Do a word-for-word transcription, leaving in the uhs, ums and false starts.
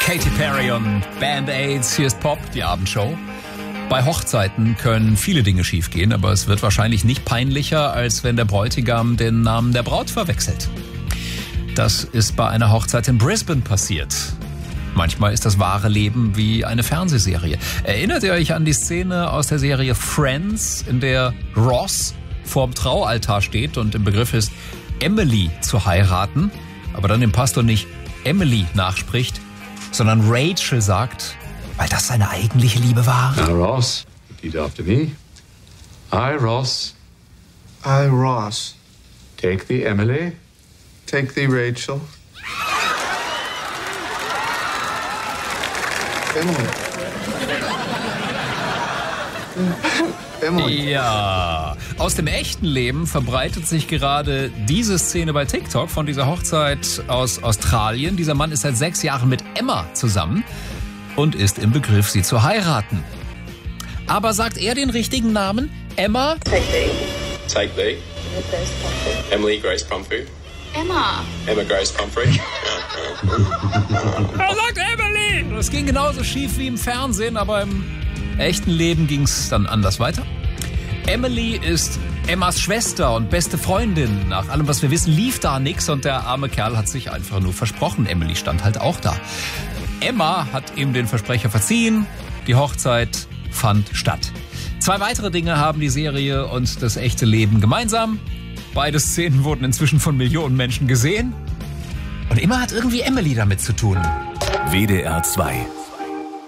Katy Perry und Band-Aids, hier ist Pop, die Abendshow. Bei Hochzeiten können viele Dinge schiefgehen, aber es wird wahrscheinlich nicht peinlicher, als wenn der Bräutigam den Namen der Braut verwechselt. Das ist bei einer Hochzeit in Brisbane passiert. Manchmal ist das wahre Leben wie eine Fernsehserie. Erinnert ihr euch an die Szene aus der Serie Friends, in der Ross vorm Traualtar steht und im Begriff ist, Emily zu heiraten, aber dann dem Pastor nicht Emily nachspricht, sondern Rachel sagt, weil das seine eigentliche Liebe war? Now, Ross, repeat after me. I, Ross. I, Ross. Take the Emily. Take thee, Rachel. Emily. Emily. Ja, aus dem echten Leben verbreitet sich gerade diese Szene bei TikTok von dieser Hochzeit aus Australien. Dieser Mann ist seit sechs Jahren mit Emma zusammen und ist im Begriff, sie zu heiraten. Aber sagt er den richtigen Namen? Emma? Take thee. Take thee. Grace Pumphrey. Emily Grace Pumphrey. Emma. Emma Grace Pumphrey. Er sagt Emily! Das ging genauso schief wie im Fernsehen, aber im echten Leben ging es dann anders weiter. Emily ist Emmas Schwester und beste Freundin. Nach allem, was wir wissen, lief da nichts und der arme Kerl hat sich einfach nur versprochen. Emily stand halt auch da. Emma hat ihm den Versprecher verziehen. Die Hochzeit fand statt. Zwei weitere Dinge haben die Serie und das echte Leben gemeinsam. Beide Szenen wurden inzwischen von Millionen Menschen gesehen. Und immer hat irgendwie Emily damit zu tun. W D R zwei